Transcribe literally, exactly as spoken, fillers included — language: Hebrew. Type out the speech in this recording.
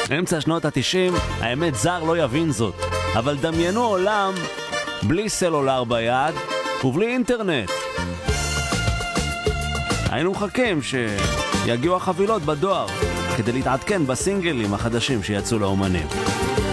אמצע שנות ה-תשעים, האמת זר לא יבין זאת, אבל דמיינו עולם בלי סלולר ביד ובלי אינטרנט. היינו מחכים שיגיעו החבילות בדואר כדי להתעדכן בסינגלים החדשים שיצאו לאומנים.